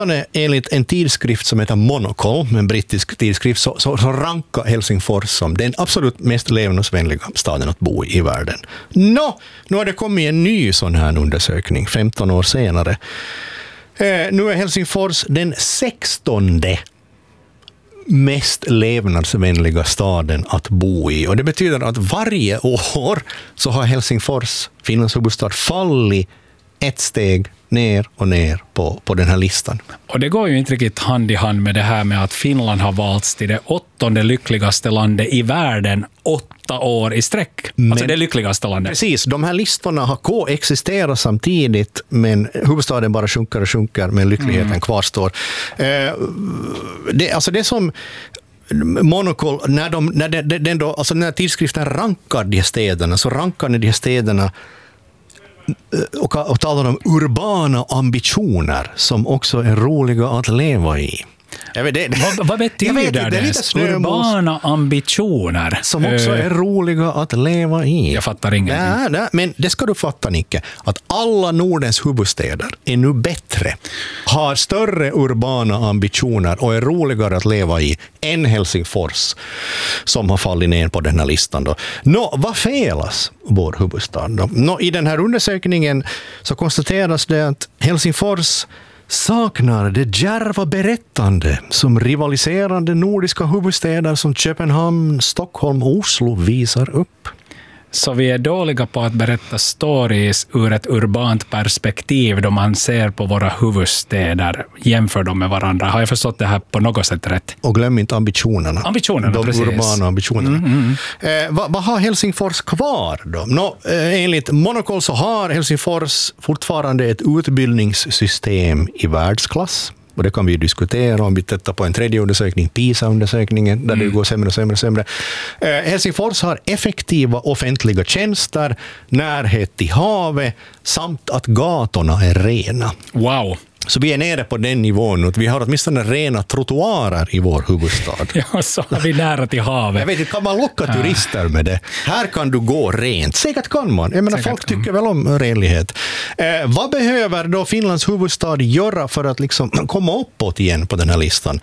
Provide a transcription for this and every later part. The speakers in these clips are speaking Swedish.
Enligt en tidskrift som heter Monocle, en brittisk tidskrift, så rankar Helsingfors som den absolut mest levnadsvänliga staden att bo i världen. Nu har det kommit en ny sån här undersökning 15 år senare. Nu är Helsingfors den 16:e mest levnadsvänliga staden att bo i. Och det betyder att varje år så har Helsingfors, Finlands huvudstad, fallit ett steg ner och ner på den här listan. Och det går ju inte riktigt hand i hand med det här med att Finland har valts till det 8:e lyckligaste landet i världen 8 år i sträck. Alltså det lyckligaste landet. Precis, de här listorna har koexisterat samtidigt, men huvudstaden bara sjunker och sjunker, men lyckligheten kvarstår. Det som Monocle, när tidskriften rankar de städerna, så rankar ni de städerna och talar om urbana ambitioner som också är roliga att leva i. Vad betyder det? Urbana ambitioner. Som också är roliga att leva i. Jag fattar ingenting. Nej, men det ska du fatta, Nicke. Att alla Nordens huvudstäder är nu bättre, har större urbana ambitioner och är roligare att leva i än Helsingfors, som har fallit ner på den här listan. Vad felas vår huvudstad då? I den här undersökningen så konstateras det att Helsingfors saknar det djärva berättande som rivaliserande nordiska huvudstäder som Köpenhamn, Stockholm och Oslo visar upp. Så vi är dåliga på att berätta stories ur ett urbant perspektiv då man ser på våra huvudstäder, jämför dem med varandra. Har jag förstått det här på något sätt rätt? Och glöm inte ambitionerna. De precis. Urbana ambitionerna. Vad har Helsingfors kvar då? Enligt Monocle så har Helsingfors fortfarande ett utbildningssystem i världsklass. Och det kan vi diskutera om vi tittar på en tredje undersökning, PISA-undersökningen, där det går sämre och sämre. Helsingfors har effektiva offentliga tjänster, närhet till havet samt att gatorna är rena. Wow! Så vi är nere på den nivån att vi har åtminstone rena trottoarer i vår huvudstad. Ja, så har vi nära till havet. Jag vet inte, kan man locka turister med det? Här kan du gå rent. Säkert kan man. Jag menar, folk tycker väl om renlighet. Vad behöver då Finlands huvudstad göra för att liksom komma uppåt igen på den här listan?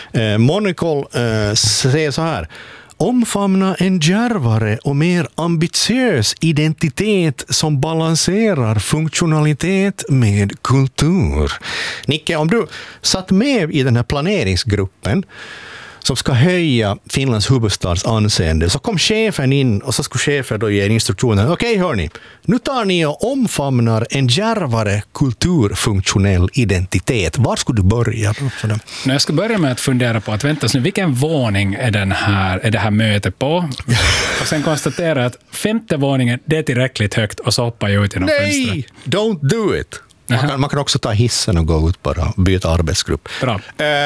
Monocle säger så här: omfamna en djärvare och mer ambitiös identitet som balanserar funktionalitet med kultur. Nicke, om du satt med i den här planeringsgruppen som ska höja Finlands huvudstads anseende, så kom chefen in och så skulle chefen då ge instruktioner. Okej, hörni, nu tar ni och omfamnar en djärvare kulturfunktionell identitet. Var skulle du börja? Jag ska börja med att fundera på att vänta, vilken våning är det här mötet på? Och sen konstatera att 5:e våningen, det är tillräckligt högt, och så hoppar jag ut genom fönstret. Nej, don't do it. Man kan också ta hissen och gå ut bara och byta arbetsgrupp. Bra.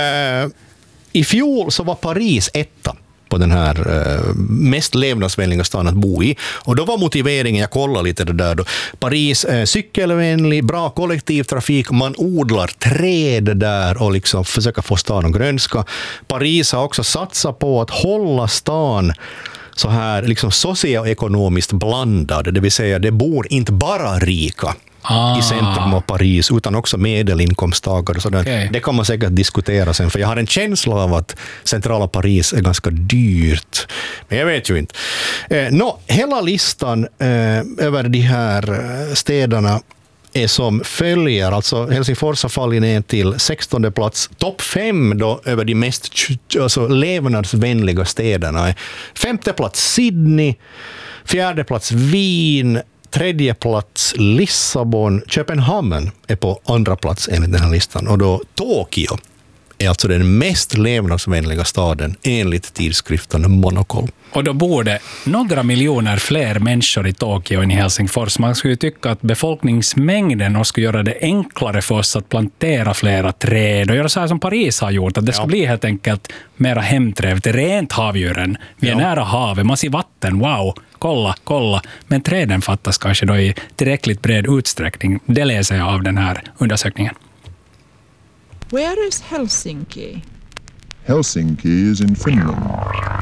I fjol så var Paris etta på den här mest levnadsvänliga staden att bo i. Och då var motiveringen, jag kollar lite det där då, Paris cykelvänlig, bra kollektivtrafik, man odlar träd där och liksom försöker få staden grönska. Paris har också satsat på att hålla stan så här liksom socioekonomiskt blandad, det vill säga det bor inte bara rika i centrum av Paris, utan också medelinkomsttagare. Så det kan man säkert diskutera sen, för jag har en känsla av att centrala Paris är ganska dyrt. Men jag vet ju inte. Hela listan över de här städerna är som följer. Alltså Helsingfors har fallit ner till 16:e plats. Topp 5 då över de mest levnadsvänliga städerna. 5:e plats Sydney, 4:e plats Wien, 3:e plats Lissabon, Köpenhamn är på 2:a plats enligt den här listan. Och då Tokyo är alltså den mest levnadsvänliga staden enligt tidskriften Monocle. Och då bor det några miljoner fler människor i Tokyo än i Helsingfors. Man skulle tycka att befolkningsmängden skulle göra det enklare för oss att plantera flera träd och göra så här som Paris har gjort. Att det ska bli helt enkelt mera hemtrevligt. Rent havdjuren. Vi är nära havet. Man ser vatten. Wow! Kolla. Men träden fattas kanske då i tillräckligt bred utsträckning. Det läser jag av den här undersökningen. Where is Helsinki? Helsinki is in Finland.